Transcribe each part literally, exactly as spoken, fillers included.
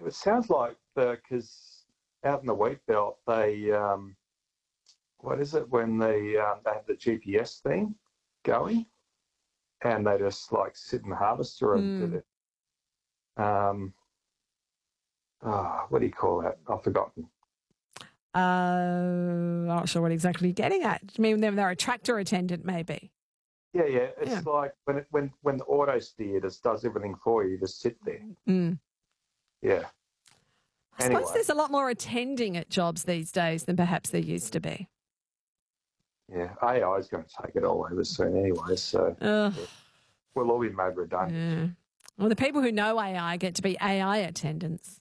it sounds like because out in the wheat belt, they um, what is it when they um, they have the G P S thing going, and they just like sit in the harvester and Mm. did it. Um, oh, what do you call that? I've forgotten. Uh, I'm not sure what exactly you're getting at. I mean, they're, they're a tractor attendant, maybe. Yeah, yeah. It's Yeah. like when it, when when the auto steer just does everything for you. You just sit there. Mm. Yeah. I Anyway. suppose there's a lot more attending at jobs these days than perhaps there used to be. Yeah, A I is going to take it all over soon anyway, so Ugh. yeah. We'll all be made redundant. Yeah. Well, the people who know A I get to be A I attendants.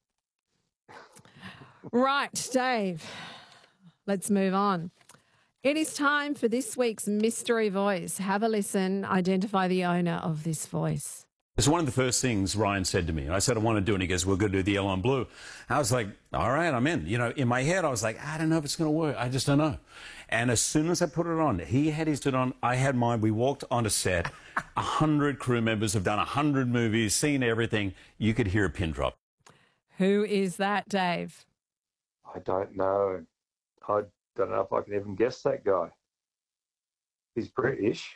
Right, Dave, let's move on. It is time for this week's mystery voice. Have a listen. Identify the owner of this voice. It's one of the first things Ryan said to me. I said, I want to do it. And he goes, we're going to do the yellow and blue. I was like, all right, I'm in. You know, in my head, I was like, I don't know if it's going to work. I just don't know. And as soon as I put it on, he had his on, I had mine. We walked onto set. A hundred crew members have done a hundred movies, seen everything. You could hear a pin drop. Who is that, Dave? I don't know. I don't know if I can even guess that guy. He's British.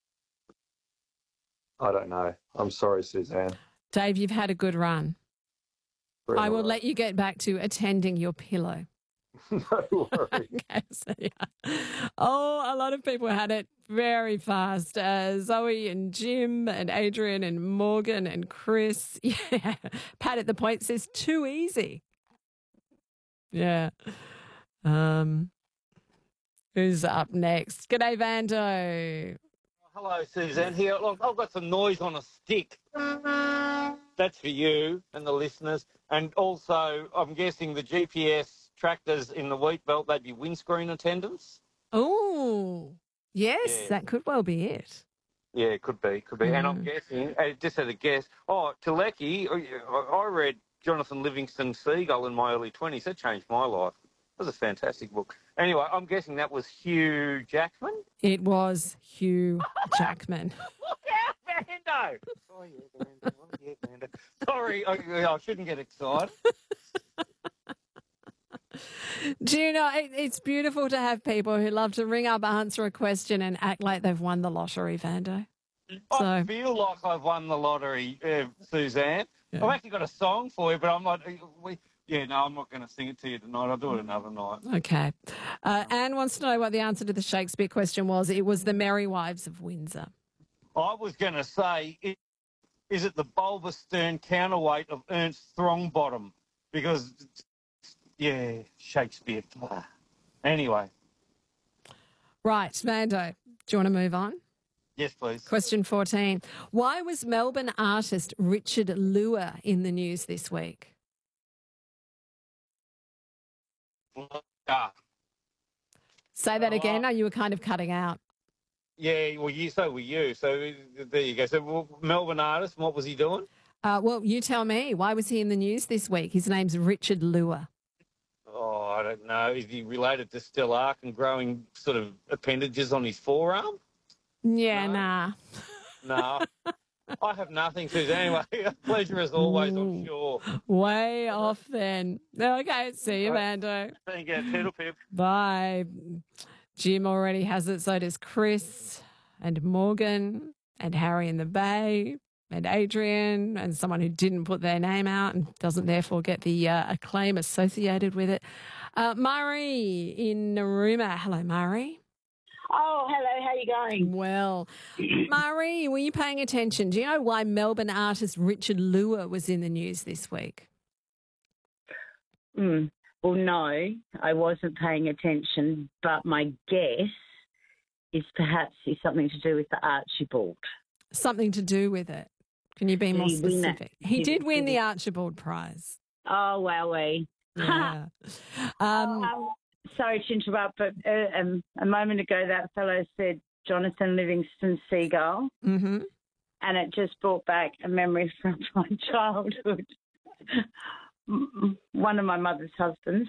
I don't know. I'm sorry, Suzanne. Dave, you've had a good run. Very I will well. let you get back to attending your pillow. No worries. Okay, so, yeah. Oh, a lot of people had it very fast. Uh, Zoe and Jim and Adrian and Morgan and Chris. Yeah. Pat at the point says too easy. Yeah. Um, who's up next? G'day, Vando. Hello, Suzanne. Here, look, I've got some noise on a stick. That's for you and the listeners. And also, I'm guessing the G P S tractors in the wheat belt, they'd be windscreen attendants. Oh, yes, Yeah. that could well be it. Yeah, it could be, could be. Mm. And I'm guessing, uh, just as a guess, oh, Teleki, I I read Jonathan Livingston Seagull in my early twenties. That changed my life. It was a fantastic book. Anyway, I'm guessing that was Hugh Jackman. It was Hugh Jackman. Look out, Vando! Oh, yeah, Vando. Oh, yeah, Vando. Sorry, I, I shouldn't get excited. Do you know, it, it's beautiful to have people who love to ring up, answer a question and act like they've won the lottery, Vando. I So- feel like I've won the lottery, uh, Suzanne. Yeah. I've actually got a song for you, but I'm not... We, yeah, no, I'm not going to sing it to you tonight. I'll do it another night. Okay. Uh, Anne wants to know what the answer to the Shakespeare question was. It was the Merry Wives of Windsor. I was going to say, it, is it the bulbous stern counterweight of Ernst Throngbottom? Because, yeah, Shakespeare. Anyway. Right, Vando, do you want to move on? Yes, please. Question fourteen. Why was Melbourne artist Richard Lua in the news this week? Ah, Say that Oh. again. No, you were kind of cutting out. yeah, well, you, so were you. So there you go. So well, Melbourne artist, what was he doing? Uh, well, you tell me. Why was he in the news this week? His name's Richard Lua. Oh, I don't know. Is he related to Stellark and growing sort of appendages on his forearm? Yeah, No. nah. No. I have nothing, Susan. Anyway, a pleasure as always, I'm sure. Way off then. Okay, see you, Vando. Thank you. Toodle pip. Bye. Jim already has it, so does Chris and Morgan and Harry in the Bay and Adrian and someone who didn't put their name out and doesn't therefore get the uh, acclaim associated with it. Uh, Murray in Narooma. Hello, Murray. Oh, hello. How you going? Well, Murray, were you paying attention? Do you know why Melbourne artist Richard Lua was in the news this week? Mm. Well, no, I wasn't paying attention, but my guess is perhaps it's something to do with the Archibald. Something to do with it. Can you be Did more he win that? specific? He Did- did win did the he- Archibald Prize. Oh, wowee. Yeah. um, Um, sorry to interrupt, but uh, um, a moment ago that fellow said Jonathan Livingston Seagull, mhm. and it just brought back a memory from my childhood. M- One of my mother's husbands.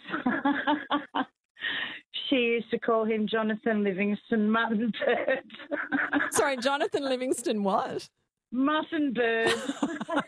She used to call him Jonathan Livingston Mutton Bird. Sorry, Jonathan Livingston what? Mutton Bird.